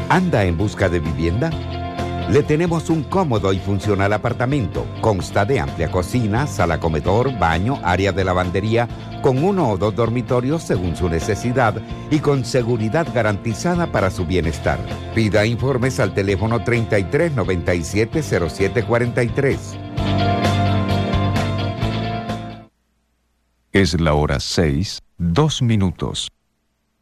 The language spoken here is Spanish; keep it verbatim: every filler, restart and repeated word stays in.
¿Anda en busca de vivienda? Le tenemos un cómodo y funcional apartamento. Consta de amplia cocina, sala comedor, baño, área de lavandería, con uno o dos dormitorios según su necesidad y con seguridad garantizada para su bienestar. Pida informes al teléfono treinta y tres noventa y siete cero siete cuarenta y tres. Es la hora seis, dos minutos.